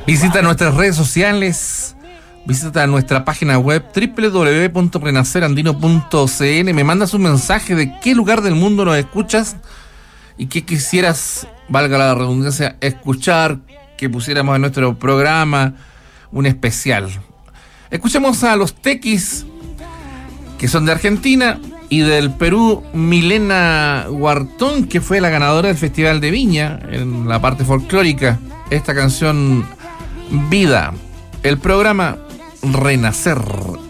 Visita nuestras redes sociales, visita nuestra página web www.renacerandino.cl. Me mandas un mensaje de qué lugar del mundo nos escuchas y qué quisieras, valga la redundancia, escuchar, que pusiéramos en nuestro programa un especial. Escuchemos a los Tequis, que son de Argentina, y del Perú, Milena Huartón, que fue la ganadora del Festival de Viña en la parte folclórica. Esta canción, Vida. El programa Renacer